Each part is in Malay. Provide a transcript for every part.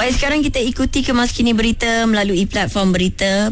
Baik, sekarang kita ikuti Kemas Kini Berita melalui platform berita,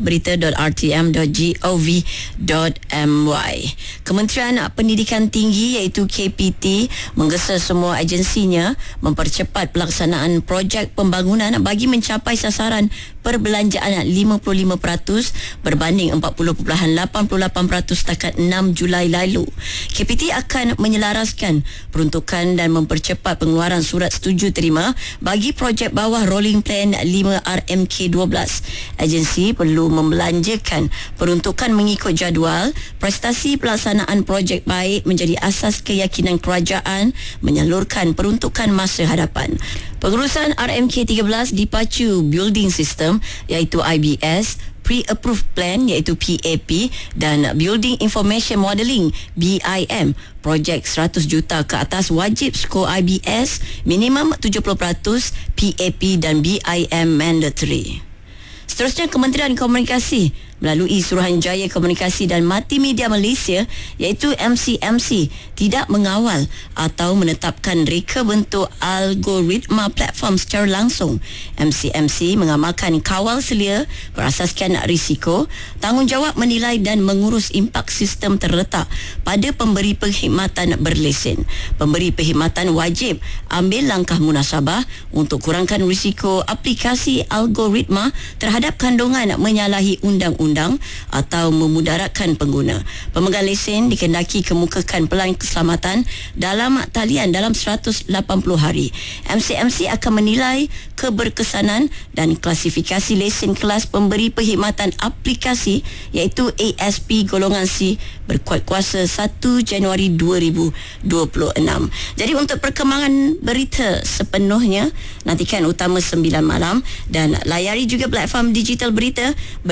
berita.rtm.gov.my. Kementerian Pendidikan Tinggi iaitu KPT menggesa semua agensinya mempercepat pelaksanaan projek pembangunan bagi mencapai sasaran perbelanjaan 55% berbanding 40.88% setakat 6 Julai lalu. KPT akan menyelaraskan peruntukan dan mempercepat pengeluaran surat setuju terima bagi projek bawah Rolling Plan 5 RMK12. Agensi perlu membelanjakan peruntukan mengikut jadual. Prestasi pelaksanaan projek baik menjadi asas keyakinan kerajaan menyalurkan peruntukan masa hadapan. Pengurusan RMK13 dipacu Building System iaitu IBS, Pre-Approved Plan iaitu PAP dan Building Information Modelling BIM. Projek 100 juta ke atas wajib skor IBS minimum 70%, PAP dan BIM mandatory. Seterusnya, Kementerian Komunikasi melalui Suruhanjaya Komunikasi dan Multimedia Malaysia iaitu MCMC tidak mengawal atau menetapkan reka bentuk algoritma platform secara langsung. MCMC mengamalkan kawal selia berasaskan risiko, tanggungjawab menilai dan mengurus impak sistem terletak pada pemberi perkhidmatan berlesen. Pemberi perkhidmatan wajib ambil langkah munasabah untuk kurangkan risiko aplikasi algoritma terhadap kandungan menyalahi undang-undang atau memudaratkan pengguna. Pemegang lesen dikendaki kemukakan pelan keselamatan dalam talian dalam 180 hari. MCMC akan menilai keberkesanan dan klasifikasi lesen kelas pemberi perkhidmatan aplikasi iaitu ASP golongan C berkuat kuasa 1 Januari 2026. Jadi untuk perkembangan berita sepenuhnya nantikan Utama 9 malam dan layari juga platform digital berita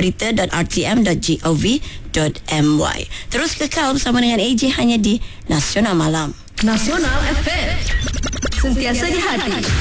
berita.rtm.gov.my. Terus kekal bersama dengan AJ hanya di Nasional Malam. Nasional FM, sentiasa di hati.